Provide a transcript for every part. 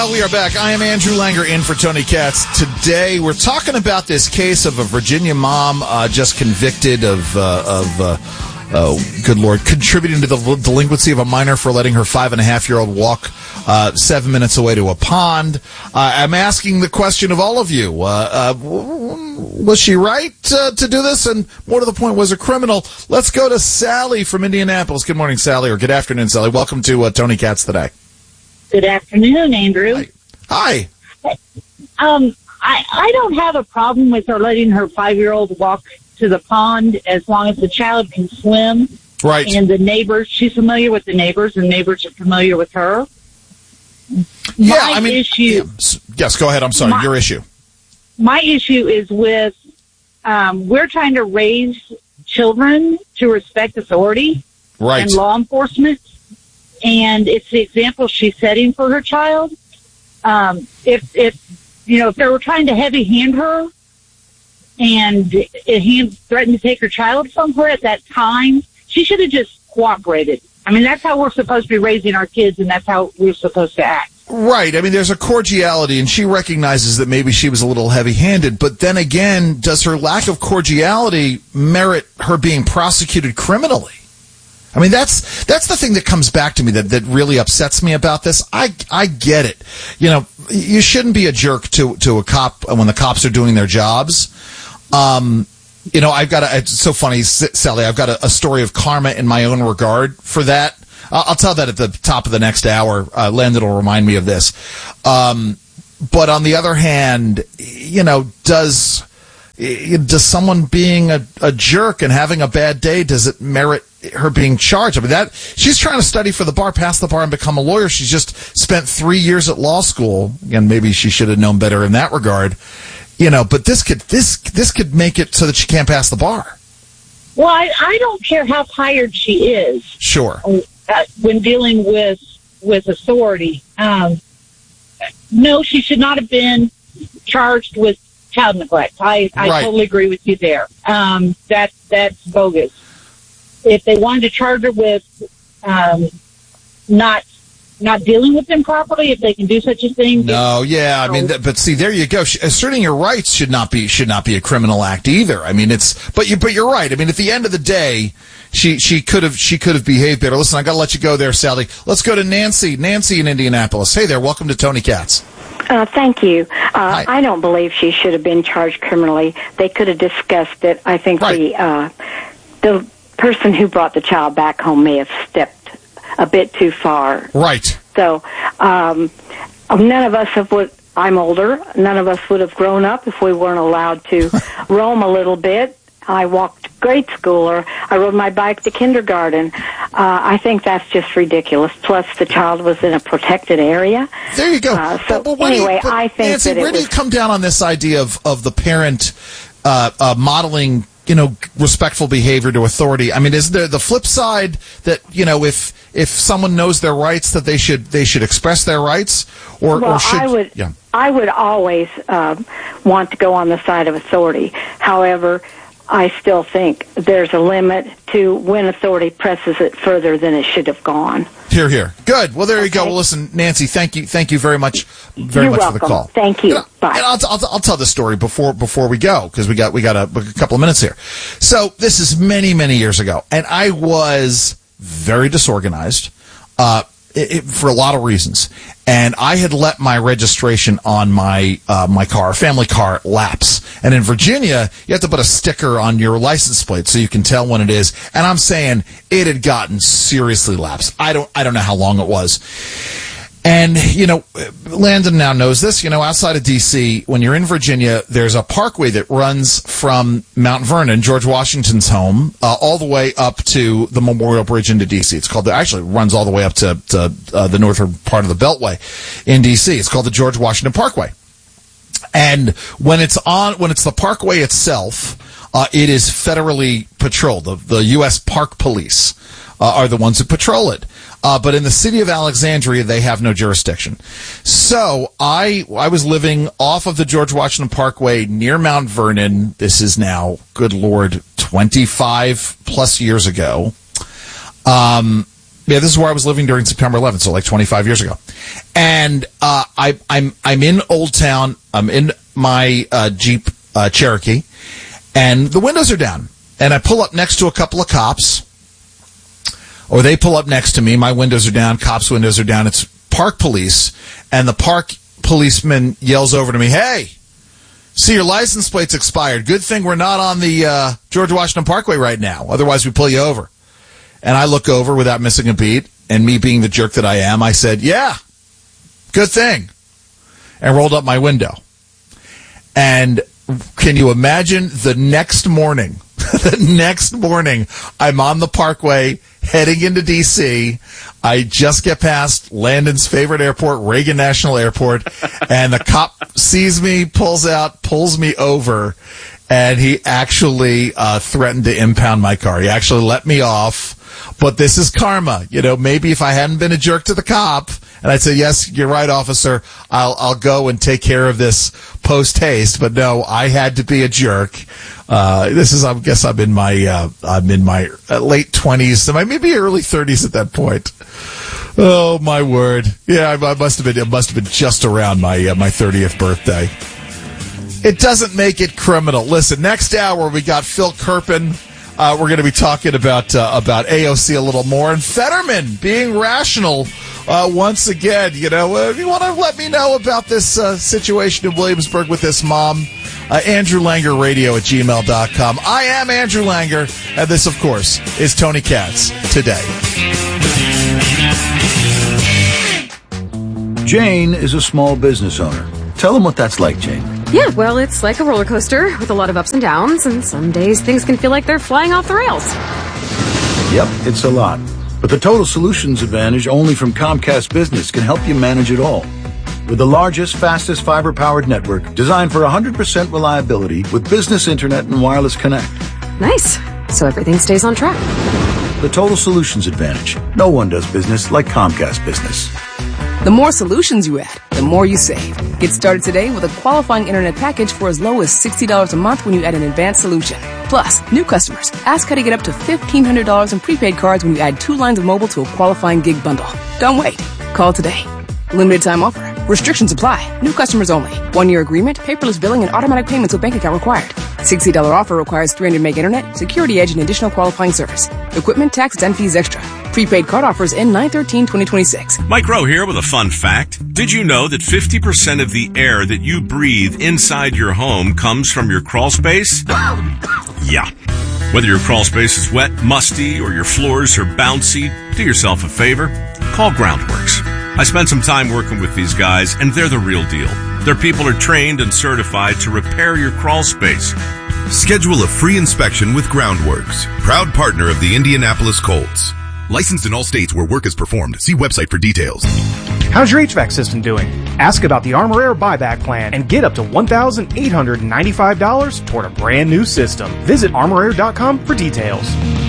Well, we are back. I am Andrew Langer in for Tony Katz. Today, we're talking about this case of a Virginia mom just convicted of good Lord, contributing to the delinquency of a minor for letting her 5.5-year-old walk 7 minutes away to a pond. I'm asking the question of all of you. Was she right to do this? And more to the point, was a criminal? Let's go to Sally from Indianapolis. Good morning, Sally, or good afternoon, Sally. Welcome to Tony Katz Today. Good afternoon, Andrew. Hi. I don't have a problem with her letting her 5-year-old walk to the pond as long as the child can swim. Right. And the neighbors, she's familiar with the neighbors, and neighbors are familiar with her. Yes, go ahead. I'm sorry. Your issue. My issue is with, we're trying to raise children to respect authority and law enforcement. And it's the example she's setting for her child. If they were trying to heavy hand her and threatened to take her child from her at that time, she should have just cooperated. I mean, that's how we're supposed to be raising our kids, and that's how we're supposed to act. Right. I mean, there's a cordiality, and she recognizes that maybe she was a little heavy-handed. But then again, does her lack of cordiality merit her being prosecuted criminally? I mean, that's the thing that comes back to me that really upsets me about this. I get it. You know, you shouldn't be a jerk to a cop when the cops are doing their jobs. It's so funny, Sally, I've got a story of karma in my own regard for that. I'll tell that at the top of the next hour. Landon will remind me of this. But on the other hand, does someone being a jerk and having a bad day, does it merit her being charged? I mean, she's trying to study for the bar, pass the bar, and become a lawyer. She's just spent 3 years at law school, and maybe she should have known better in that regard. But this could make it so that she can't pass the bar. Well, I don't care how tired she is. Sure. When dealing with authority, no, she should not have been charged with child neglect. I totally agree with you there. That's bogus. If they wanted to charge her with not dealing with them properly, if they can do such a thing. No, yeah, I mean, but see, there you go. Asserting your rights should not be a criminal act either. I mean, but you're right. I mean, at the end of the day, she could have behaved better. Listen, I got to let you go there, Sally. Let's go to Nancy. Nancy in Indianapolis. Hey there, welcome to Tony Katz. Thank you. I don't believe she should have been charged criminally. They could have discussed it. I think the person who brought the child back home may have stepped a bit too far. Right. So, none of us I'm older. None of us would have grown up if we weren't allowed to roam a little bit. I walked grade school, or I rode my bike to kindergarten. I think that's just ridiculous. Plus, the child was in a protected area. There you go. I think Nancy, where do you come down on this idea of the parent modeling, respectful behavior to authority? I mean, is there the flip side that, if someone knows their rights, that they should express their rights, I would always want to go on the side of authority. However, I still think there's a limit to when authority presses it further than it should have gone. Here. Good. Well, there you go. Well, listen, Nancy, thank you very much for the call. Thank you. Bye. And I'll tell the story before we go, because we got a couple of minutes here. So this is many, many years ago, and I was very disorganized for a lot of reasons, and I had let my registration on my car, family car, lapse. And in Virginia, you have to put a sticker on your license plate so you can tell when it is. And I'm saying it had gotten seriously lapsed. I don't know how long it was. And, Landon now knows this. Outside of D.C., when you're in Virginia, there's a parkway that runs from Mount Vernon, George Washington's home, all the way up to the Memorial Bridge into D.C. Actually runs all the way up to the northern part of the Beltway in D.C. It's called the George Washington Parkway. And when it's the parkway itself, it is federally patrolled. The U.S. Park Police are the ones who patrol it. But in the city of Alexandria, they have no jurisdiction. So I was living off of the George Washington Parkway near Mount Vernon. This is now, good Lord, 25 plus years ago. Yeah, this is where I was living during September 11th, so like 25 years ago. And I'm in Old Town. I'm in my Jeep Cherokee, and the windows are down. And I pull up next to a couple of cops, or they pull up next to me. My windows are down. Cops' windows are down. It's park police, and the park policeman yells over to me, "Hey, see, your license plate's expired. Good thing we're not on the George Washington Parkway right now. Otherwise, we pull you over." And I look over without missing a beat, and me being the jerk that I am, I said, "Yeah, good thing," and rolled up my window. And can you imagine the next morning, I'm on the Parkway heading into D.C. I just get past Landon's favorite airport, Reagan National Airport, and the cop sees me, pulls me over, and he actually threatened to impound my car. He actually let me off. But this is karma. You know, maybe if I hadn't been a jerk to the cop, and I'd say, "Yes, you're right, officer, I'll go and take care of this post haste." But no, I had to be a jerk. I guess I'm in my late 20s, maybe early 30s at that point. Oh my word! Yeah, it must have been just around my 30th birthday. It doesn't make it criminal. Listen, next hour we got Phil Kerpen. We're going to be talking about AOC a little more, and Fetterman being rational once again. You know, if you want to let me know about this situation in Williamsburg with this mom, AndrewLangerRadio@gmail.com. I am Andrew Langer, and this, of course, is Tony Katz Today. Jane is a small business owner. Tell them what that's like, Jane. Yeah, well, it's like a roller coaster with a lot of ups and downs, and some days things can feel like they're flying off the rails. Yep, it's a lot. But the Total Solutions Advantage only from Comcast Business can help you manage it all. With the largest, fastest fiber-powered network designed for 100% reliability with business internet and wireless connect. Nice. So everything stays on track. The Total Solutions Advantage. No one does business like Comcast Business. The more solutions you add, the more you save. Get started today with a qualifying internet package for as low as $60 a month when you add an advanced solution. Plus, new customers, ask how to get up to $1,500 in prepaid cards when you add 2 lines of mobile to a qualifying gig bundle. Don't wait. Call today. Limited time offer. Restrictions apply. New customers only. 1-year agreement, paperless billing, and automatic payments with bank account required. $60 offer requires 300 meg internet, security edge, and additional qualifying service. Equipment, taxes, and fees extra. Prepaid card offers end 9/13/2026. Mike Rowe here with a fun fact. Did you know that 50% of the air that you breathe inside your home comes from your crawl space? Yeah. Whether your crawl space is wet, musty, or your floors are bouncy, do yourself a favor. Call Groundworks. I spent some time working with these guys, and they're the real deal. Their people are trained and certified to repair your crawl space. Schedule a free inspection with Groundworks, proud partner of the Indianapolis Colts. Licensed in all states where work is performed. See website for details. How's your HVAC system doing? Ask about the Armor Air buyback plan and get up to $1,895 toward a brand new system. Visit ArmorAir.com for details.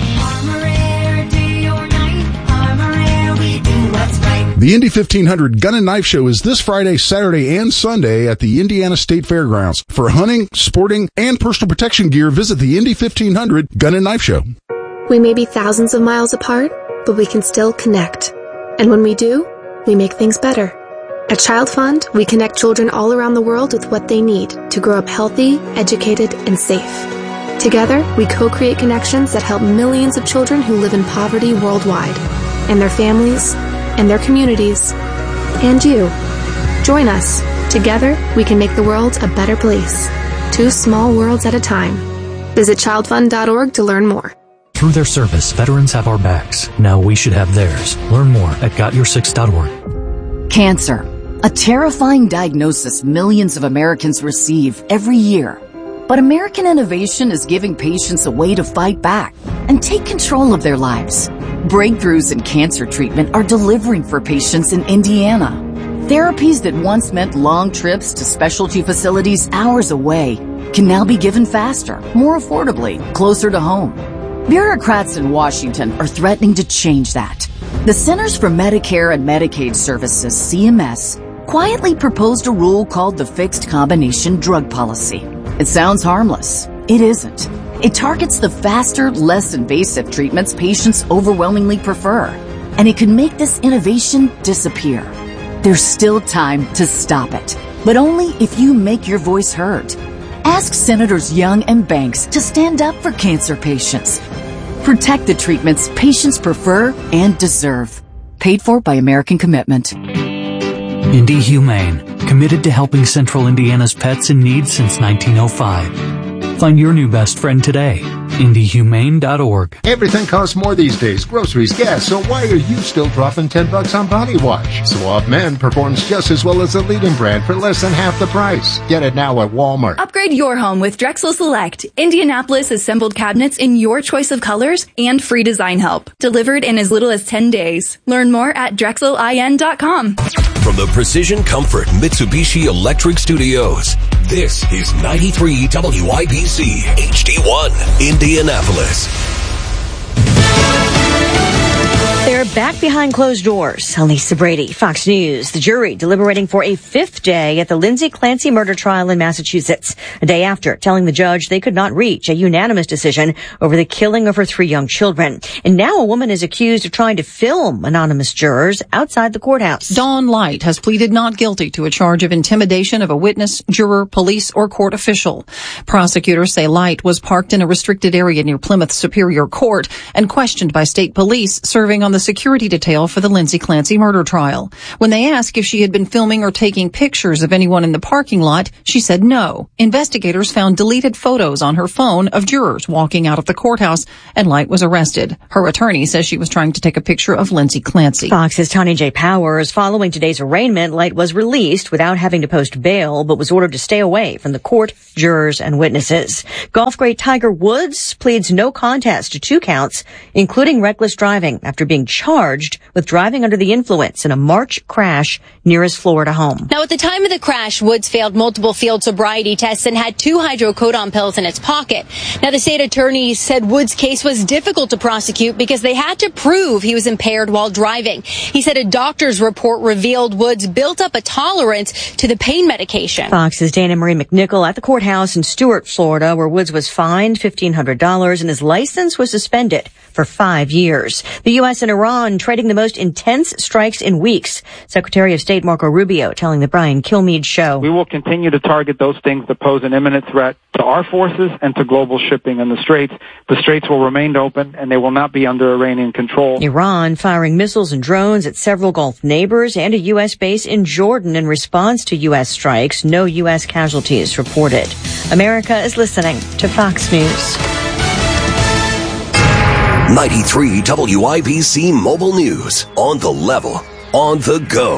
The Indy 1500 Gun and Knife Show is this Friday, Saturday, and Sunday at the Indiana State Fairgrounds. For hunting, sporting, and personal protection gear, visit the Indy 1500 Gun and Knife Show. We may be thousands of miles apart, but we can still connect. And when we do, we make things better. At Child Fund, we connect children all around the world with what they need to grow up healthy, educated, and safe. Together, we co-create connections that help millions of children who live in poverty worldwide, and their families, and their communities, and you. Join us. Together, we can make the world a better place. 2 small worlds at a time. Visit childfund.org to learn more. Through their service, veterans have our backs. Now we should have theirs. Learn more at GotYour6.org. Cancer. A terrifying diagnosis millions of Americans receive every year. But American innovation is giving patients a way to fight back and take control of their lives. Breakthroughs in cancer treatment are delivering for patients in Indiana. Therapies that once meant long trips to specialty facilities hours away can now be given faster, more affordably, closer to home. Bureaucrats in Washington are threatening to change that. The Centers for Medicare and Medicaid Services, CMS, quietly proposed a rule called the Fixed Combination Drug Policy. It sounds harmless. It isn't. It targets the faster, less invasive treatments patients overwhelmingly prefer. and it could make this innovation disappear. There's still time to stop it, but only if you make your voice heard. Ask Senators Young and Banks to stand up for cancer patients. Protect the treatments patients prefer and deserve. Paid for by American Commitment. Indy Humane, committed to helping Central Indiana's pets in need since 1905. Find your new best friend today. IndyHumane.org. Everything costs more these days. Groceries, gas. So why are you still dropping $10 on body wash? Suave Men performs just as well as the leading brand for less than half the price. Get it now at Walmart. Upgrade your home with Drexel Select. Indianapolis assembled cabinets in your choice of colors and free design help. Delivered in as little as 10 days. Learn more at DrexelIN.com. From the Precision Comfort Mitsubishi Electric Studios, this is 93 WIBC HD1 Indianapolis. They're back behind closed doors. Lisa Brady, Fox News. The jury deliberating for a fifth day at the Lindsay Clancy murder trial in Massachusetts, a day after telling the judge they could not reach a unanimous decision over the killing of her 3 young children. And now a woman is accused of trying to film anonymous jurors outside the courthouse. Dawn Light has pleaded not guilty to a charge of intimidation of a witness, juror, police, or court official. Prosecutors say Light was parked in a restricted area near Plymouth Superior Court and questioned by state police serving on the security detail for the Lindsay Clancy murder trial. When they asked if she had been filming or taking pictures of anyone in the parking lot, she said no. Investigators found deleted photos on her phone of jurors walking out of the courthouse, and Light was arrested. Her attorney says she was trying to take a picture of Lindsay Clancy. Fox's Tanya J. Powers. Following today's arraignment, Light was released without having to post bail, but was ordered to stay away from the court, jurors, and witnesses. Golf great Tiger Woods pleads no contest to 2 counts, including reckless driving, after being charged with driving under the influence in a March crash near his Florida home. Now, at the time of the crash, Woods failed multiple field sobriety tests and had 2 hydrocodone pills in its pocket. Now, the state attorney said Woods' case was difficult to prosecute because they had to prove he was impaired while driving. He said a doctor's report revealed Woods built up a tolerance to the pain medication. Fox's Dana Marie McNichol at the courthouse in Stuart, Florida, where Woods was fined $1,500 and his license was suspended for 5 years. The U.S. and Iran trading the most intense strikes in weeks. Secretary of State Marco Rubio telling the Brian Kilmeade Show. We will continue to target those things that pose an imminent threat to our forces and to global shipping in the Straits. The Straits will remain open and they will not be under Iranian control. Iran firing missiles and drones at several Gulf neighbors and a U.S. base in Jordan in response to U.S. strikes. No U.S. casualties reported. America is listening to Fox News. 93 WIBC Mobile News. On the level, on the go.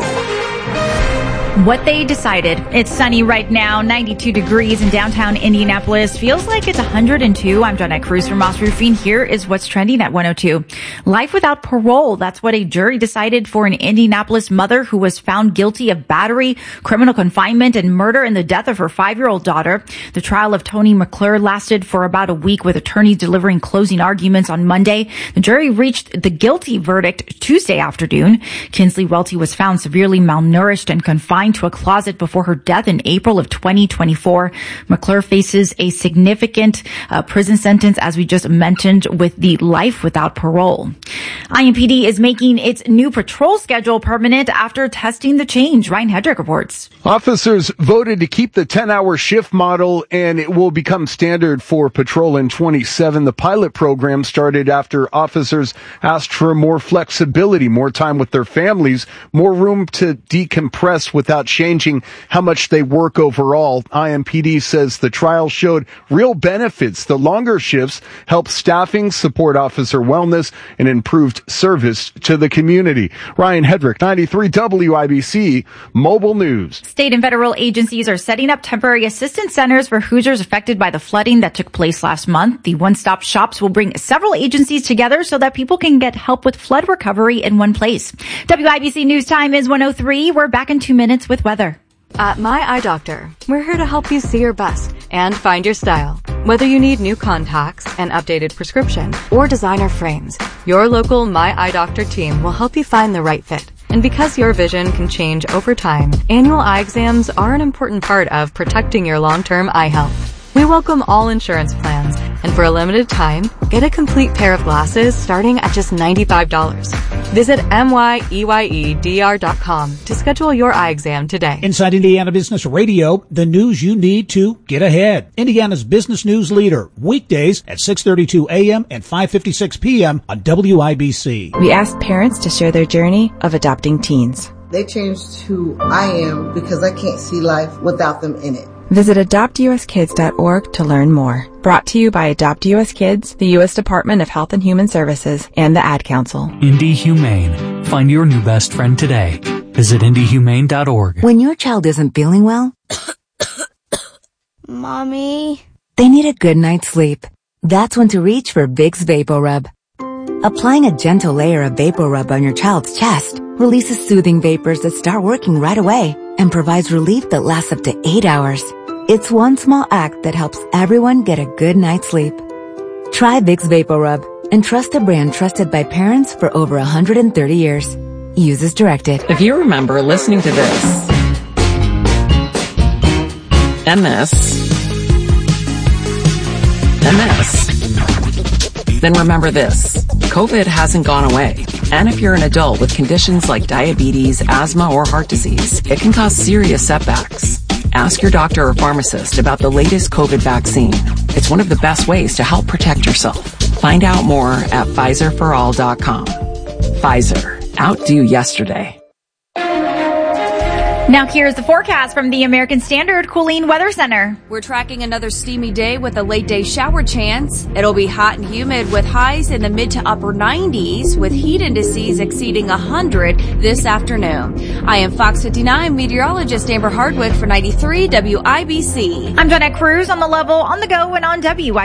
What they decided. It's sunny right now, 92 degrees in downtown Indianapolis. Feels like it's 102. I'm Jonette Cruz from Moss Roofing. Here is what's trending at 102. Life without parole. That's what a jury decided for an Indianapolis mother who was found guilty of battery, criminal confinement, and murder in the death of her 5-year-old daughter. The trial of Tony McClure lasted for about a week with attorneys delivering closing arguments on Monday. The jury reached the guilty verdict Tuesday afternoon. Kinsley Welty was found severely malnourished and confined to a closet before her death in April of 2024. McClure faces a significant prison sentence, as we just mentioned, with the life without parole. IMPD is making its new patrol schedule permanent after testing the change. Ryan Hedrick reports. Officers voted to keep the 10-hour shift model, and it will become standard for patrol in 27. The pilot program started after officers asked for more flexibility, more time with their families, more room to decompress without changing how much they work overall. IMPD says the trial showed real benefits. The longer shifts help staffing, support officer wellness, and improved service to the community. Ryan Hedrick, 93 WIBC Mobile News. State and federal agencies are setting up temporary assistance centers for Hoosiers affected by the flooding that took place last month. The one-stop shops will bring several agencies together so that people can get help with flood recovery in one place. WIBC News Time is 1:03. We're back in 2 minutes with weather. At My Eye Doctor, we're here to help you see your best and find your style. Whether you need new contacts, an updated prescription, or designer frames, your local My Eye Doctor team will help you find the right fit. And because your vision can change over time, annual eye exams are an important part of protecting your long-term eye health. We welcome all insurance plans, and for a limited time, get a complete pair of glasses starting at just $95. Visit myeyedr.com to schedule your eye exam today. Inside Indiana Business Radio, the news you need to get ahead. Indiana's business news leader, weekdays at 6:32 a.m. and 5:56 p.m. on WIBC. We asked parents to share their journey of adopting teens. They changed who I am because I can't see life without them in it. Visit adoptuskids.org to learn more. Brought to you by Adopt US Kids, the U.S. Department of Health and Human Services, and the Ad Council. Indy Humane. Find your new best friend today. Visit indyhumane.org. When your child isn't feeling well, Mommy, they need a good night's sleep. That's when to reach for Vicks VapoRub. Applying a gentle layer of VapoRub on your child's chest releases soothing vapors that start working right away and provides relief that lasts up to 8 hours. It's one small act that helps everyone get a good night's sleep. Try Vicks VapoRub and trust a brand trusted by parents for over 130 years. Use as directed. If you remember listening to this and this and this, then remember this. COVID hasn't gone away. And if you're an adult with conditions like diabetes, asthma, or heart disease, it can cause serious setbacks. Ask your doctor or pharmacist about the latest COVID vaccine. It's one of the best ways to help protect yourself. Find out more at PfizerForAll.com. Pfizer. Outdo yesterday. Now here's the forecast from the American Standard Cooling Weather Center. We're tracking another steamy day with a late day shower chance. It'll be hot and humid with highs in the mid to upper 90s with heat indices exceeding 100 this afternoon. I am Fox 59 meteorologist Amber Hardwick for 93 WIBC. I'm Jeanette Cruz on the level, on the go, and on WIBC.